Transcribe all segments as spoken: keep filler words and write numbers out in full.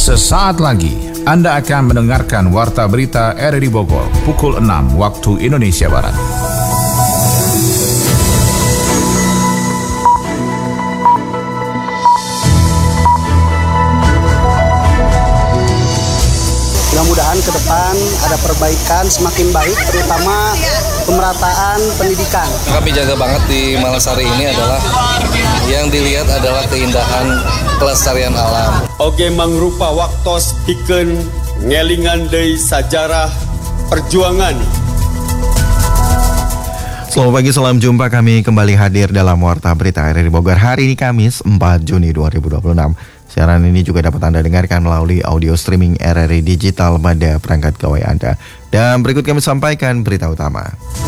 Sesaat lagi Anda akan mendengarkan Warta Berita R R I Bogor pukul enam waktu Indonesia Barat. Mudah-mudahan ke depan ada perbaikan semakin baik, terutama pemerataan pendidikan. Kami jaga banget di Malasari ini adalah yang dilihat adalah keindahan kelestarian alam. Oge mangrupa waktos pikeun ngelingan deui sajarah perjuangan. Selamat pagi, salam jumpa. Kami kembali hadir dalam Warta Berita R R I Bogor hari ini Kamis empat Juni dua ribu dua puluh enam. Siaran ini juga dapat Anda dengarkan melalui audio streaming R R I Digital pada perangkat gawai Anda. Dan berikut kami sampaikan berita utama.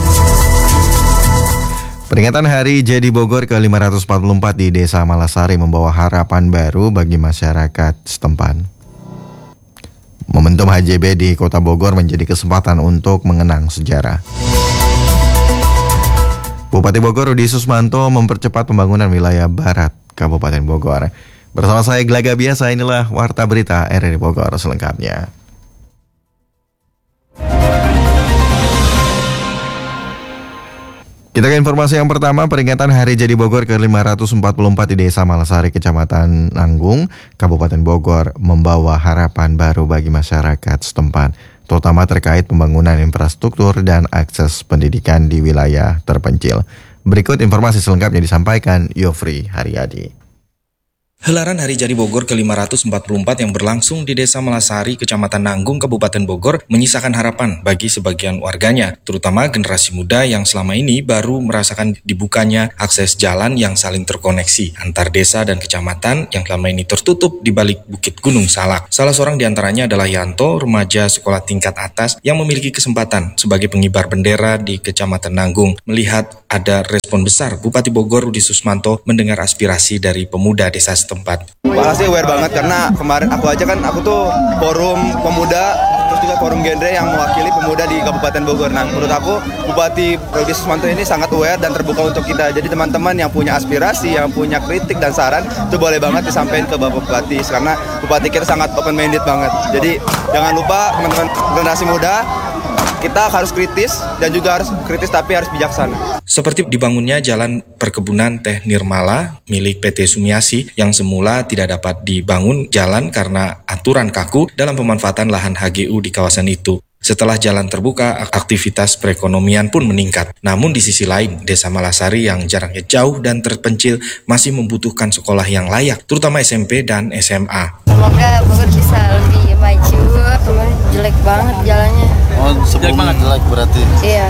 Peringatan Hari Jadi Bogor ke lima ratus empat puluh empat di Desa Malasari membawa harapan baru bagi masyarakat setempat. Momentum H J B di Kota Bogor menjadi kesempatan untuk mengenang sejarah. Bupati Bogor Rudi Susmanto mempercepat pembangunan wilayah barat Kabupaten Bogor. Bersama saya Gelaga Biasa, inilah Warta Berita R R I Bogor selengkapnya. Kita ke informasi yang pertama, peringatan Hari Jadi Bogor ke lima ratus empat puluh empat di Desa Malasari, Kecamatan Nanggung, Kabupaten Bogor membawa harapan baru bagi masyarakat setempat, terutama terkait pembangunan infrastruktur dan akses pendidikan di wilayah terpencil. Berikut informasi selengkapnya disampaikan Yofri Haryadi. Gelaran Hari Jadi Bogor ke lima ratus empat puluh empat yang berlangsung di Desa Malasari, Kecamatan Nanggung, Kabupaten Bogor menyisakan harapan bagi sebagian warganya, terutama generasi muda yang selama ini baru merasakan dibukanya akses jalan yang saling terkoneksi antar desa dan kecamatan yang selama ini tertutup di balik Bukit Gunung Salak. Salah seorang diantaranya adalah Yanto, remaja sekolah tingkat atas yang memiliki kesempatan sebagai pengibar bendera di Kecamatan Nanggung. Melihat ada respon besar Bupati Bogor Rudi Susmanto mendengar aspirasi dari pemuda desa setempat. Pasti aware banget karena kemarin aku aja kan aku tuh forum pemuda terus juga forum genre yang mewakili pemuda di Kabupaten Bogor. Nah menurut aku Bupati Rudi Susmanto ini sangat aware dan terbuka untuk kita. Jadi teman-teman yang punya aspirasi, yang punya kritik dan saran itu boleh banget disampaikan ke Bapak Bupati karena Bupati kita sangat open minded banget. Jadi jangan lupa teman-teman generasi muda, kita harus kritis dan juga harus kritis tapi harus bijaksana. Seperti dibangunnya jalan perkebunan Teh Nirmala milik P T Sumiasi yang semula tidak dapat dibangun jalan karena aturan kaku dalam pemanfaatan lahan H G U di kawasan itu. Setelah jalan terbuka, aktivitas perekonomian pun meningkat. Namun di sisi lain, Desa Malasari yang jaraknya jauh dan terpencil masih membutuhkan sekolah yang layak, terutama S M P dan S M A. Semoga Bogor bisa lebih maju. Kemarin jelek banget jalannya. Oh, jelek banget jelek berarti. Iya.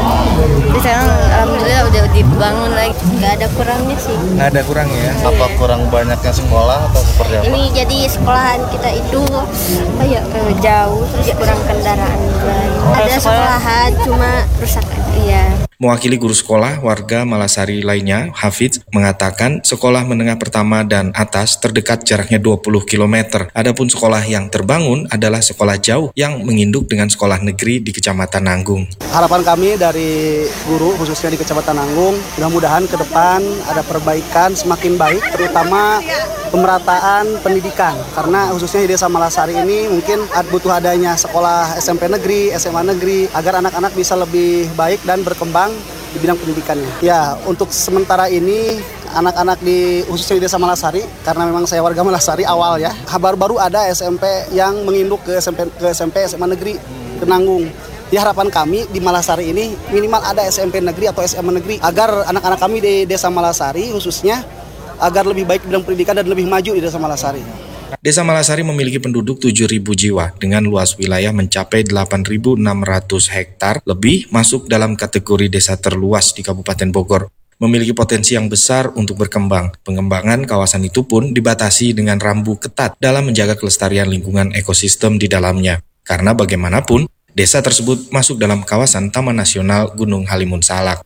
Tapi sekarang alhamdulillah udah dibangun lagi. Gak ada kurangnya sih. Nggak ada kurang ya? Apa kurang banyaknya sekolah atau seperti apa? Ini jadi sekolahan kita itu kayak eh, jauh, terus kurang kendaraan. Ada sekolahan cuma rusak iya. Mewakili guru sekolah warga Malasari lainnya, Hafiz mengatakan sekolah menengah pertama dan atas terdekat jaraknya dua puluh kilometer. Adapun sekolah yang terbangun adalah sekolah jauh yang menginduk dengan sekolah negeri di Kecamatan Nanggung. Harapan kami dari guru khususnya di Kecamatan Nanggung, mudah-mudahan ke depan ada perbaikan semakin baik, terutama pemerataan pendidikan. Karena khususnya di Desa Malasari ini mungkin butuh adanya sekolah S M P negeri, S M A negeri, agar anak-anak bisa lebih baik dan berkembang di bidang pendidikannya. Ya, untuk sementara ini anak-anak di khususnya di Desa Malasari, karena memang saya warga Malasari awal ya, baru-baru ada S M P yang menginduk ke S M P, ke S M P S M A negeri ke Nanggung. Di harapan kami di Malasari ini minimal ada S M P negeri atau S M A negeri agar anak-anak kami di Desa Malasari khususnya agar lebih baik di bidang pendidikan dan lebih maju di Desa Malasari. Desa Malasari memiliki penduduk tujuh ribu jiwa dengan luas wilayah mencapai delapan ribu enam ratus hektar lebih, masuk dalam kategori desa terluas di Kabupaten Bogor. Memiliki potensi yang besar untuk berkembang. Pengembangan kawasan itu pun dibatasi dengan rambu ketat dalam menjaga kelestarian lingkungan ekosistem di dalamnya. Karena bagaimanapun, desa tersebut masuk dalam kawasan Taman Nasional Gunung Halimun Salak.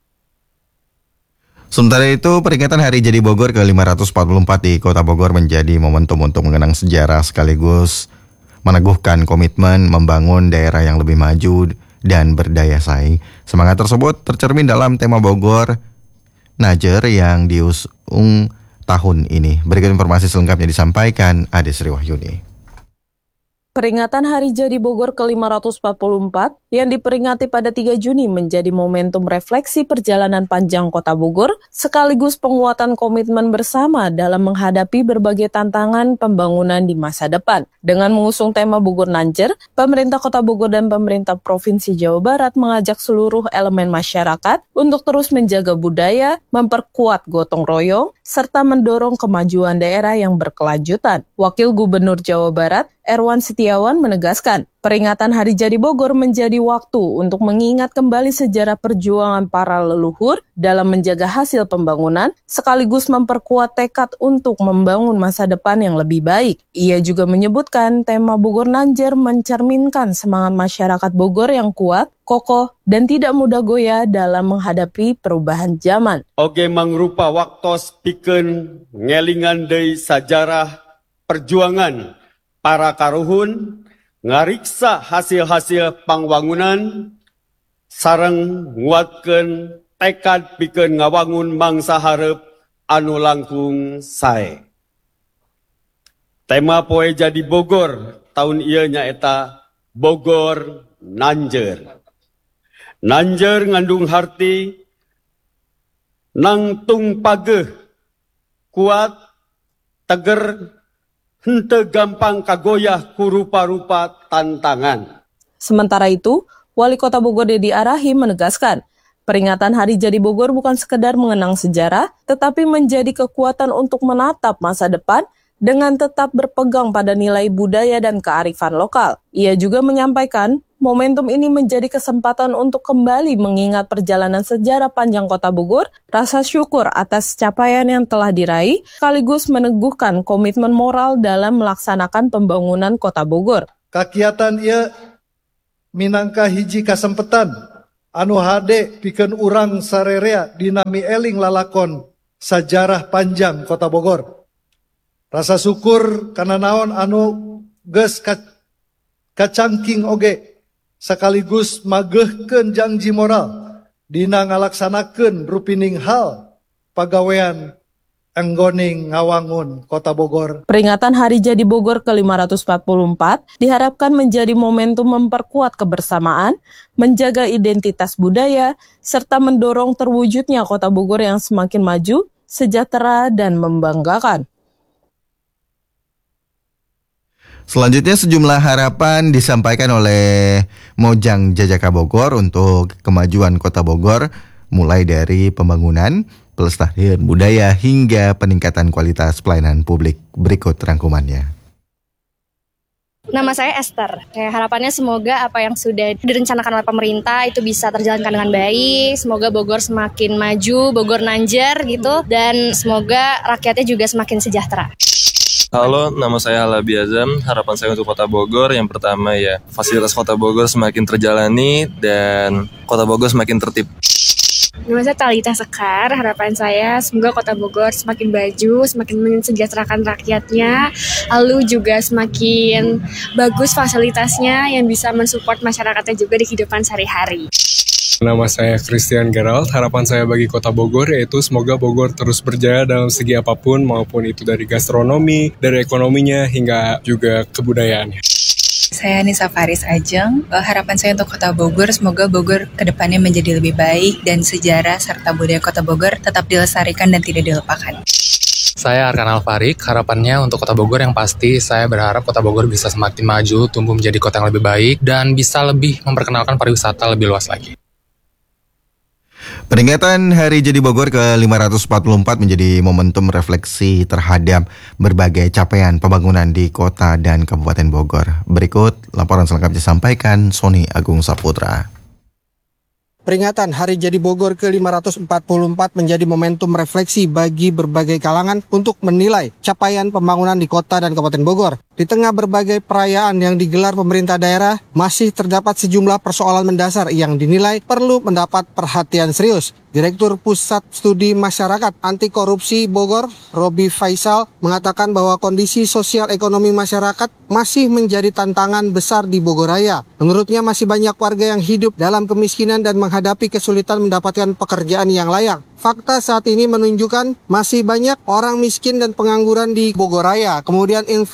Sementara itu, peringatan Hari Jadi Bogor ke lima ratus empat puluh empat di Kota Bogor menjadi momentum untuk mengenang sejarah sekaligus meneguhkan komitmen membangun daerah yang lebih maju dan berdaya saing. Semangat tersebut tercermin dalam tema Bogor Najer yang diusung tahun ini. Berikut informasi selengkapnya disampaikan Ade Sri Wahyuni. Peringatan Hari Jadi Bogor ke lima ratus empat puluh empat yang diperingati pada tiga Juni menjadi momentum refleksi perjalanan panjang Kota Bogor sekaligus penguatan komitmen bersama dalam menghadapi berbagai tantangan pembangunan di masa depan. Dengan mengusung tema Bogor Nanjer, pemerintah Kota Bogor dan pemerintah Provinsi Jawa Barat mengajak seluruh elemen masyarakat untuk terus menjaga budaya, memperkuat gotong royong, serta mendorong kemajuan daerah yang berkelanjutan. Wakil Gubernur Jawa Barat, Erwan Setiawan menegaskan, peringatan Hari Jadi Bogor menjadi waktu untuk mengingat kembali sejarah perjuangan para leluhur dalam menjaga hasil pembangunan, sekaligus memperkuat tekad untuk membangun masa depan yang lebih baik. Ia juga menyebutkan tema Bogor Nanjer mencerminkan semangat masyarakat Bogor yang kuat, kokoh, dan tidak mudah goyah dalam menghadapi perubahan zaman. Oge mangrupa waktos pikeun ngelingan deui sajarah perjuangan para karuhun, ngariksa hasil-hasil pangwangunan, sareng nguatkeun tekad pikeun ngawangun mangsa hareup anu langkung sae. Tema Poe Jadi Bogor tahun ieu nyaeta Bogor Nanjer. Nanjer ngandung harti nangtung pageuh, kuat, teger, henteu gampang kagoyah ku rupa-rupa tantangan. Sementara itu, Wali Kota Bogor Dedi Arahim menegaskan, peringatan Hari Jadi Bogor bukan sekedar mengenang sejarah, tetapi menjadi kekuatan untuk menatap masa depan dengan tetap berpegang pada nilai budaya dan kearifan lokal. Ia juga menyampaikan, momentum ini menjadi kesempatan untuk kembali mengingat perjalanan sejarah panjang Kota Bogor, rasa syukur atas capaian yang telah diraih, sekaligus meneguhkan komitmen moral dalam melaksanakan pembangunan Kota Bogor. Kakiatan ieu minangka hiji kasempetan anu hade pikeun urang sarerea dinami eling lalakon sajarah panjang Kota Bogor. Rasa syukur kana naon anu geus kacangking oge, sekaligus mageuhkeun janji moral dina ngalaksanakeun rupining hal pagawean anggoning ngawangun Kota Bogor. Peringatan Hari Jadi Bogor ke lima ratus empat puluh empat diharapkan menjadi momentum memperkuat kebersamaan, menjaga identitas budaya, serta mendorong terwujudnya Kota Bogor yang semakin maju, sejahtera, dan membanggakan. Selanjutnya sejumlah harapan disampaikan oleh Mojang Jajaka Bogor untuk kemajuan Kota Bogor, mulai dari pembangunan, pelestarian budaya, hingga peningkatan kualitas pelayanan publik. Berikut rangkumannya. Nama saya Esther. Kayak harapannya semoga apa yang sudah direncanakan oleh pemerintah itu bisa terjalankan dengan baik. Semoga Bogor semakin maju, Bogor Nanjer gitu, dan semoga rakyatnya juga semakin sejahtera. Halo, nama saya Halabi Azam. Harapan saya untuk Kota Bogor, yang pertama ya fasilitas Kota Bogor semakin terjalani dan Kota Bogor semakin tertib. Nama saya Talita Sekar. Harapan saya semoga Kota Bogor semakin maju, semakin mensejahterakan rakyatnya, lalu juga semakin bagus fasilitasnya yang bisa mensupport masyarakatnya juga di kehidupan sehari-hari. Nama saya Christian Gerald. Harapan saya bagi Kota Bogor yaitu semoga Bogor terus berjaya dalam segi apapun, maupun itu dari gastronomi, dari ekonominya, hingga juga kebudayaannya. Saya Nisa Faris Ajeng. Harapan saya untuk Kota Bogor, semoga Bogor kedepannya menjadi lebih baik dan sejarah serta budaya Kota Bogor tetap dilestarikan dan tidak dilupakan. Saya Arkan Alfarik. Harapannya untuk Kota Bogor yang pasti saya berharap Kota Bogor bisa semakin maju, tumbuh menjadi kota yang lebih baik, dan bisa lebih memperkenalkan pariwisata lebih luas lagi. Peringatan Hari Jadi Bogor ke lima ratus empat puluh empat menjadi momentum refleksi terhadap berbagai capaian pembangunan di kota dan Kabupaten Bogor. Berikut laporan selengkapnya disampaikan Sony Agung Saputra. Peringatan Hari Jadi Bogor ke lima ratus empat puluh empat menjadi momentum refleksi bagi berbagai kalangan untuk menilai capaian pembangunan di kota dan Kabupaten Bogor. Di tengah berbagai perayaan yang digelar pemerintah daerah, masih terdapat sejumlah persoalan mendasar yang dinilai perlu mendapat perhatian serius. Direktur Pusat Studi Masyarakat Anti Korupsi Bogor, Robi Faisal, mengatakan bahwa kondisi sosial ekonomi masyarakat masih menjadi tantangan besar di Bogoraya. Menurutnya masih banyak warga yang hidup dalam kemiskinan dan menghadapi kesulitan mendapatkan pekerjaan yang layak. Fakta saat ini menunjukkan masih banyak orang miskin dan pengangguran di Bogoraya. Kemudian infrastruktur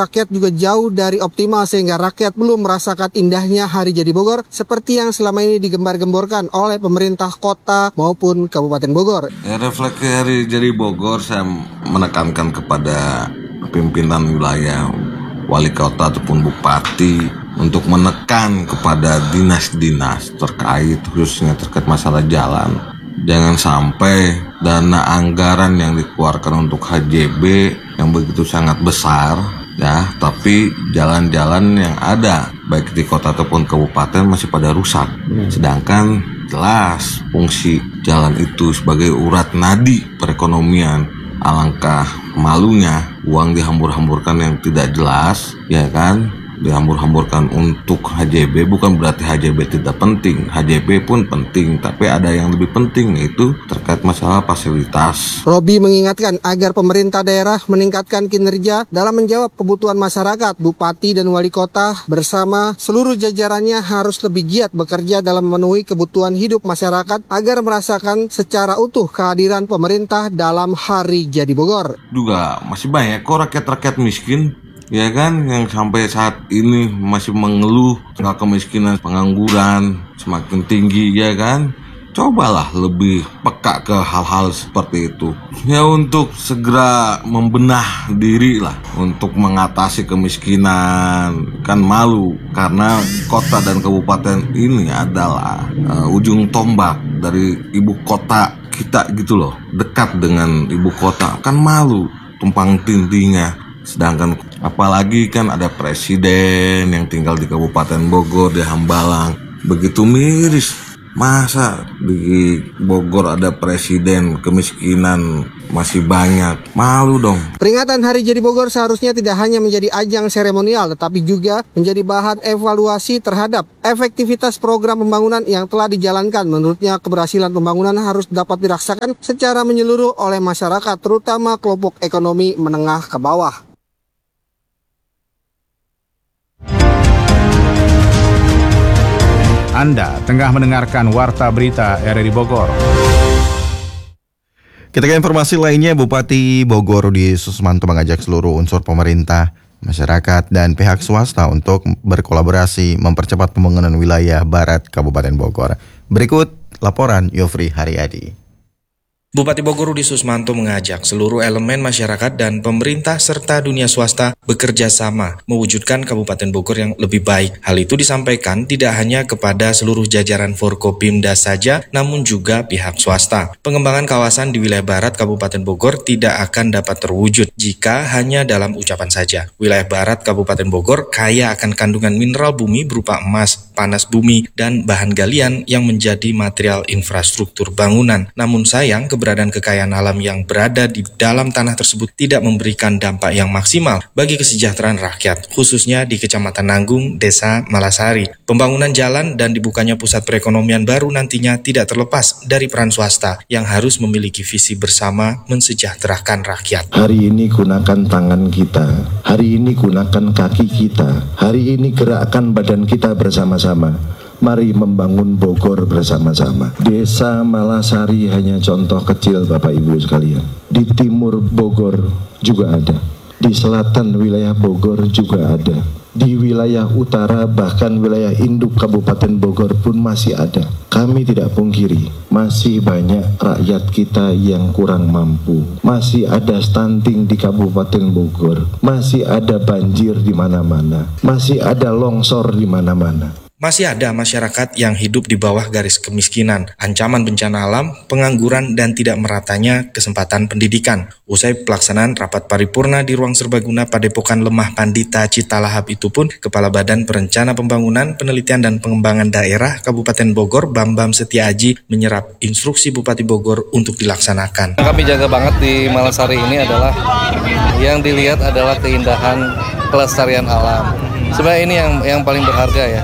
rakyat juga jauh dari optimal sehingga rakyat belum merasakan indahnya Hari Jadi Bogor seperti yang selama ini digembar-gemborkan oleh pemerintah kota maupun Kabupaten Bogor. Ya, refleksi Hari Jadi Bogor saya menekankan kepada pimpinan wilayah, wali kota ataupun bupati untuk menekan kepada dinas-dinas terkait khususnya terkait masalah jalan. Jangan sampai dana anggaran yang dikeluarkan untuk H J B yang begitu sangat besar ya, tapi jalan-jalan yang ada baik di kota ataupun kabupaten masih pada rusak. Sedangkan jelas fungsi jalan itu sebagai urat nadi perekonomian. Alangkah malunya uang dihambur-hamburkan yang tidak jelas, ya kan? Dihambur-hamburkan untuk H J B, bukan berarti H J B tidak penting. H J B pun penting, tapi ada yang lebih penting, yaitu terkait masalah fasilitas. Robi mengingatkan agar pemerintah daerah meningkatkan kinerja dalam menjawab kebutuhan masyarakat. Bupati dan wali kota bersama seluruh jajarannya harus lebih giat bekerja dalam memenuhi kebutuhan hidup masyarakat agar merasakan secara utuh kehadiran pemerintah dalam Hari Jadi Bogor. Juga masih banyak kok rakyat-rakyat miskin, ya kan, yang sampai saat ini masih mengeluh tingkat kemiskinan, pengangguran semakin tinggi, ya kan. Cobalah lebih peka ke hal-hal seperti itu. Ya, untuk segera membenah diri lah untuk mengatasi kemiskinan. Kan malu karena kota dan kabupaten ini adalah uh, ujung tombak dari ibu kota kita gitu loh. Dekat dengan ibu kota, kan malu tumpang tindihnya. Sedangkan apalagi kan ada presiden yang tinggal di Kabupaten Bogor, di Hambalang. Begitu miris. Masa di Bogor ada presiden, kemiskinan masih banyak. Malu dong. Peringatan Hari Jadi Bogor seharusnya tidak hanya menjadi ajang seremonial, tetapi juga menjadi bahan evaluasi terhadap efektivitas program pembangunan yang telah dijalankan. Menurutnya, keberhasilan pembangunan harus dapat dirasakan secara menyeluruh oleh masyarakat, terutama kelompok ekonomi menengah ke bawah. Anda tengah mendengarkan Warta Berita R R I Bogor. Kita ke informasi lainnya, Bupati Bogor Rudi Susmanto mengajak seluruh unsur pemerintah, masyarakat, dan pihak swasta untuk berkolaborasi mempercepat pembangunan wilayah barat Kabupaten Bogor. Berikut laporan Yofri Haryadi. Bupati Bogor Rudi Susmanto mengajak seluruh elemen masyarakat dan pemerintah serta dunia swasta bekerja sama mewujudkan Kabupaten Bogor yang lebih baik. Hal itu disampaikan tidak hanya kepada seluruh jajaran Forkopimda saja, namun juga pihak swasta. Pengembangan kawasan di wilayah barat Kabupaten Bogor tidak akan dapat terwujud jika hanya dalam ucapan saja. Wilayah barat Kabupaten Bogor kaya akan kandungan mineral bumi berupa emas, panas bumi, dan bahan galian yang menjadi material infrastruktur bangunan. Namun sayang, keberadaan kekayaan alam yang berada di dalam tanah tersebut tidak memberikan dampak yang maksimal bagi kesejahteraan rakyat, khususnya di Kecamatan Nanggung, Desa Malasari. Pembangunan jalan dan dibukanya pusat perekonomian baru nantinya tidak terlepas dari peran swasta yang harus memiliki visi bersama mensejahterakan rakyat. Hari ini gunakan tangan kita, hari ini gunakan kaki kita, hari ini gerakkan badan kita bersama-sama. Mari membangun Bogor bersama-sama. Desa Malasari hanya contoh kecil Bapak Ibu sekalian. Di timur Bogor juga ada. Di selatan wilayah Bogor juga ada. Di wilayah utara bahkan wilayah induk Kabupaten Bogor pun masih ada. Kami tidak pungkiri, masih banyak rakyat kita yang kurang mampu. Masih ada stunting di Kabupaten Bogor. Masih ada banjir di mana-mana. Masih ada longsor di mana-mana. Masih ada masyarakat yang hidup di bawah garis kemiskinan, ancaman bencana alam, pengangguran, dan tidak meratanya kesempatan pendidikan. Usai pelaksanaan rapat paripurna di ruang serbaguna Padepokan Lemah Pandita Citalahap itu pun, Kepala Badan Perencana Pembangunan, Penelitian dan Pengembangan Daerah Kabupaten Bogor, Bambam Setiaji, menyerap instruksi Bupati Bogor untuk dilaksanakan. Yang kami jaga banget di Malasari ini adalah yang dilihat adalah keindahan kelestarian alam. Sebenarnya ini yang yang paling berharga ya.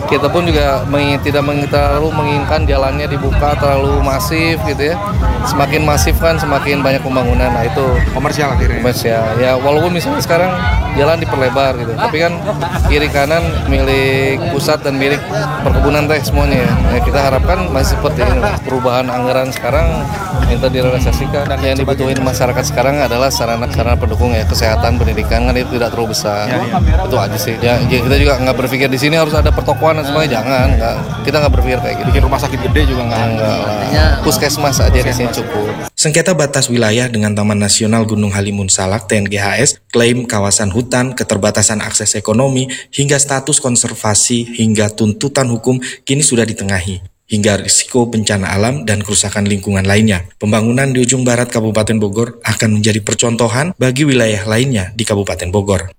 kita pun juga meng, tidak meng, terlalu menginginkan jalannya dibuka terlalu masif gitu ya. Semakin masif kan semakin banyak pembangunan. Nah itu komersial akhirnya. Komersial. Ya walaupun misalnya sekarang jalan diperlebar gitu, tapi kan kiri kanan milik pusat dan milik perkebunan teh semuanya ya. Nah, kita harapkan masih seperti ini. Perubahan anggaran sekarang minta direalisasikan. Dan yang dibutuhin masyarakat sekarang adalah sarana-sarana pendukung ya, kesehatan, pendidikan kan itu tidak terlalu besar. Ya, ya. Itu aja sih. Ya, kita juga nggak berpikir di sini harus ada pertokoan dan semuanya, jangan. Nggak, kita nggak berpikir kayak gitu. Bikin rumah sakit gede juga nggak. Enggak lah. Puskesmas aja di sini cukup. Sengketa batas wilayah dengan Taman Nasional Gunung Halimun Salak T N G H S, klaim kawasan hutan, keterbatasan akses ekonomi, hingga status konservasi hingga tuntutan hukum kini sudah ditengahi, hingga risiko bencana alam dan kerusakan lingkungan lainnya. Pembangunan di ujung barat Kabupaten Bogor akan menjadi percontohan bagi wilayah lainnya di Kabupaten Bogor.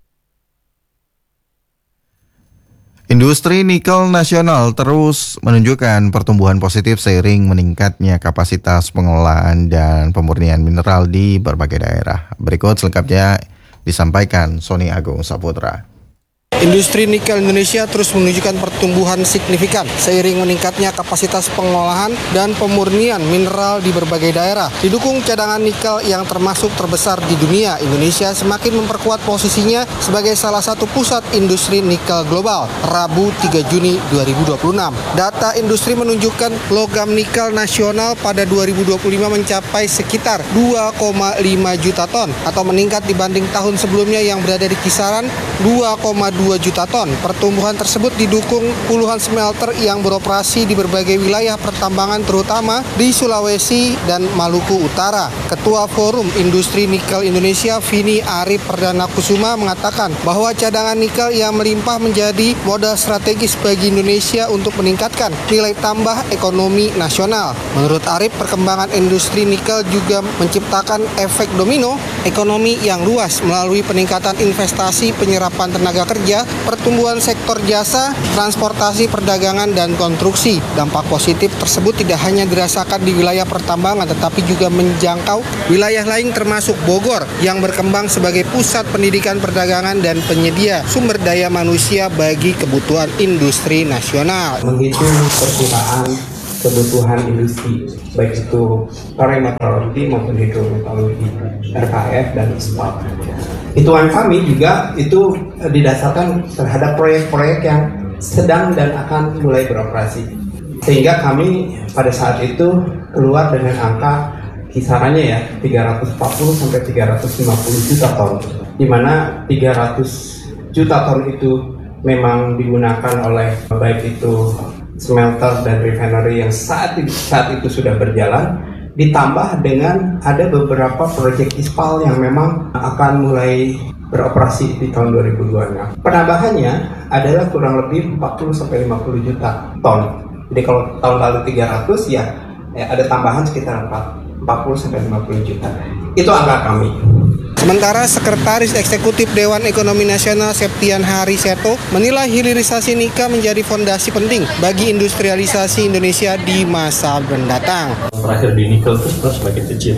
Industri nikel nasional terus menunjukkan pertumbuhan positif seiring meningkatnya kapasitas pengelolaan dan pemurnian mineral di berbagai daerah. Berikut selengkapnya disampaikan Sony Agung Saputra. Industri nikel Indonesia terus menunjukkan pertumbuhan signifikan seiring meningkatnya kapasitas pengolahan dan pemurnian mineral di berbagai daerah. Didukung cadangan nikel yang termasuk terbesar di dunia, Indonesia semakin memperkuat posisinya sebagai salah satu pusat industri nikel global. Rabu tiga Juni dua ribu dua puluh enam. Data industri menunjukkan logam nikel nasional pada dua ribu dua puluh lima mencapai sekitar dua koma lima juta ton atau meningkat dibanding tahun sebelumnya yang berada di kisaran dua koma dua juta ton. Pertumbuhan tersebut didukung puluhan smelter yang beroperasi di berbagai wilayah pertambangan terutama di Sulawesi dan Maluku Utara. Ketua Forum Industri Nikel Indonesia Vini Arif Perdana Kusuma mengatakan bahwa cadangan nikel yang melimpah menjadi modal strategis bagi Indonesia untuk meningkatkan nilai tambah ekonomi nasional. Menurut Arif, perkembangan industri nikel juga menciptakan efek domino ekonomi yang luas melalui peningkatan investasi, penyerapan tenaga kerja, pertumbuhan sektor jasa, transportasi, perdagangan, dan konstruksi. Dampak positif tersebut tidak hanya dirasakan di wilayah pertambangan, tetapi juga menjangkau wilayah lain termasuk Bogor yang berkembang sebagai pusat pendidikan, perdagangan, dan penyedia sumber daya manusia bagi kebutuhan industri nasional. Menghitung perkiraan kebutuhan industri, baik itu parameteorologi maupun hidrometeorologi, R K F, dan ISPAT. Hitungan kami juga itu didasarkan terhadap proyek-proyek yang sedang dan akan mulai beroperasi. Sehingga kami pada saat itu keluar dengan angka kisarannya ya tiga ratus empat puluh sampai tiga ratus lima puluh juta ton. Di mana tiga ratus juta ton itu memang digunakan oleh baik itu smelter dan refinery yang saat itu, saat itu sudah berjalan, ditambah dengan ada beberapa proyek ISPAL yang memang akan mulai beroperasi di tahun dua ribu dua puluh enam. Penambahannya adalah kurang lebih empat puluh sampai lima puluh juta ton. Jadi kalau tahun lalu tiga ratus ya, ya ada tambahan sekitar empat puluh sampai lima puluh juta. Itu angka kami. Sementara Sekretaris Eksekutif Dewan Ekonomi Nasional Septian Hari Seto menilai hilirisasi nikel menjadi fondasi penting bagi industrialisasi Indonesia di masa mendatang. Terakhir di nikel itu sebenarnya semakin kecil.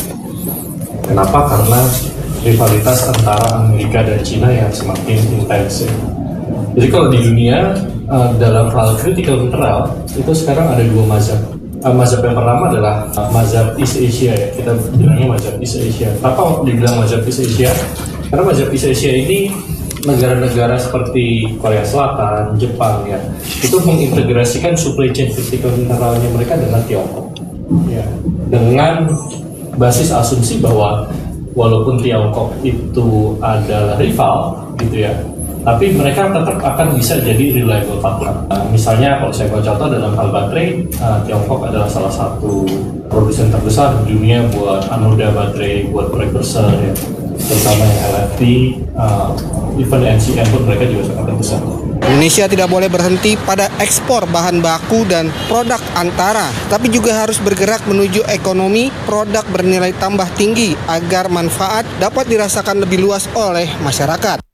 Kenapa? Karena rivalitas antara Amerika dan Cina yang semakin intens. Jadi kalau di dunia dalam hal critical mineral itu sekarang ada dua mazhab. Mazhab yang pertama adalah mazhab East Asia ya, kita bilangnya mazhab East Asia. Kenapa dibilang mazhab East Asia? Karena mazhab East Asia ini negara-negara seperti Korea Selatan, Jepang ya, itu mengintegrasikan supply chain critical mineralnya mereka dengan Tiongkok. Ya, dengan basis asumsi bahwa walaupun Tiongkok itu adalah rival gitu ya, tapi mereka tetap akan bisa jadi reliable partner. Nah, misalnya kalau saya bawa contoh dalam hal baterai, uh, Tiongkok adalah salah satu produsen terbesar di dunia buat anoda baterai, buat precursor ya, terutama yang L F P, uh, even N C M pun mereka juga sangat besar. Indonesia tidak boleh berhenti pada ekspor bahan baku dan produk antara, tapi juga harus bergerak menuju ekonomi produk bernilai tambah tinggi agar manfaat dapat dirasakan lebih luas oleh masyarakat.